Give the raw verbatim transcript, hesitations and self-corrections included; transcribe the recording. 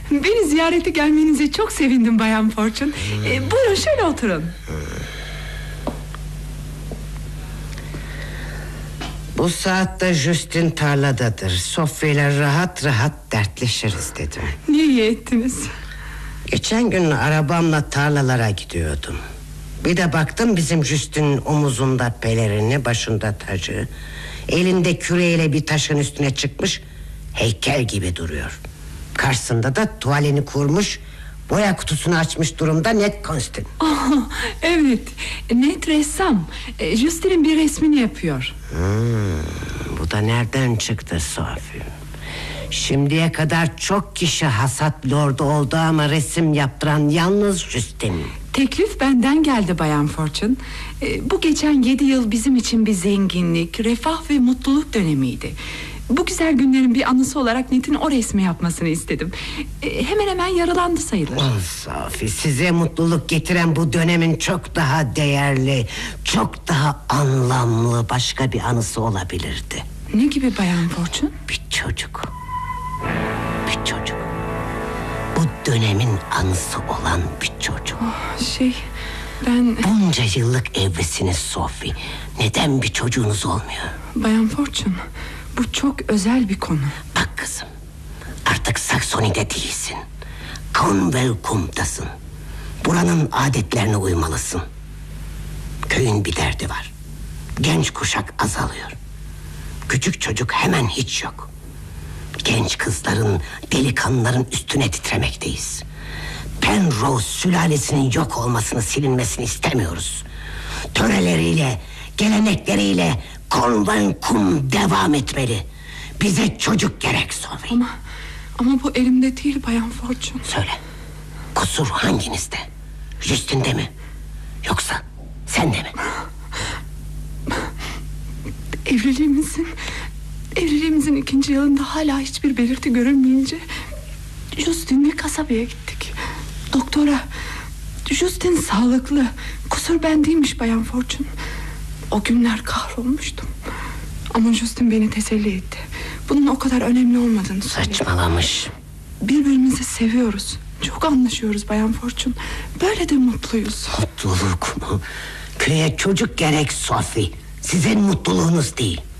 Beni ziyarete gelmenize çok sevindim Bayan Fortune. hmm. ee, Buyurun şöyle oturun. Bu saatte Justin tarladadır. Sophie ile rahat rahat dertleşiriz dedim. Ne iyi ettiniz. Geçen gün arabamla tarlalara gidiyordum. Bir de baktım bizim Justin'in omuzunda pelerini, başında tacı, elinde küreyle bir taşın üstüne çıkmış, heykel gibi duruyor. Karşısında da tuvalini kurmuş, boya kutusunu açmış durumda Ned Constant. Oh, evet, Ned ressam. e, Justin'in bir resmini yapıyor. hmm, Bu da nereden çıktı Sophie? Şimdiye kadar çok kişi hasat lordu oldu ama resim yaptıran yalnız Justin. Teklif benden geldi Bayan Fortune. e, Bu geçen yedi yıl bizim için bir zenginlik, refah ve mutluluk dönemiydi. Bu güzel günlerin bir anısı olarak Ned'in o resmi yapmasını istedim. e, Hemen hemen yaralandı sayılır. Oh Sophie, size mutluluk getiren bu dönemin çok daha değerli, çok daha anlamlı başka bir anısı olabilirdi. Ne gibi Bayan Fortune? Bir çocuk. Bir çocuk. Bu dönemin anısı olan bir çocuk. Oh, şey ben... Bunca yıllık evlisiniz Sophie. Neden bir çocuğunuz olmuyor? Bayan Fortune, bu çok özel bir konu. Bak kızım, artık Saksoni'de değilsin. Convelcum'dasın. Buranın adetlerine uymalısın. Köyün bir derdi var. Genç kuşak azalıyor. Küçük çocuk hemen hiç yok. Genç kızların, delikanlıların üstüne titremekteyiz. Penrose sülalesinin yok olmasını, silinmesini istemiyoruz. Töreleriyle, gelenekleriyle Convelcum devam etmeli. Bize çocuk gerek Sophie. Ama, ama bu elimde değil Bayan Fortune. Söyle, kusur hanginizde? Justin'de mi? Yoksa sende mi? Evliliğimizin Evliliğimizin ikinci yılında hala hiçbir belirti görünmeyince Justin'le kasabaya gittik. Doktora, Justin sağlıklı, kusur bendeymiş Bayan Fortune. O günler kahrolmuştum. Ama Justin beni teselli etti. Bunun o kadar önemli olmadığını söyledi. Saçmalamış. Birbirimizi seviyoruz, çok anlaşıyoruz Bayan Fortune. Böyle de mutluyuz. Mutluluk mu? Köye çocuk gerek Sophie. Sizin mutluluğunuz değil.